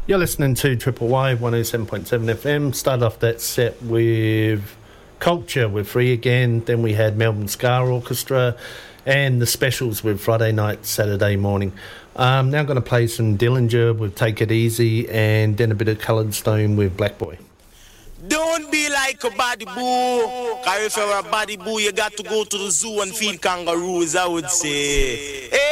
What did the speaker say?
You're listening to Triple Y 107.7 FM. Started off that set with Culture with Free Again. Then we had Melbourne Ska Orchestra and the Specials with Friday Night, Saturday Morning. Now I'm going to play some Dillinger with Take It Easy and then a bit of Coloured Stone with Black Boy. Don't be like a body boo. Cause if you're a body boo, you got to go to the zoo and feed kangaroos, I would say. Hey.